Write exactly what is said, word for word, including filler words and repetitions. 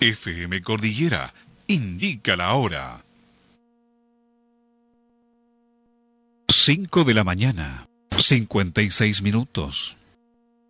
F M Cordillera indica la hora. cinco de la mañana, cincuenta y seis minutos.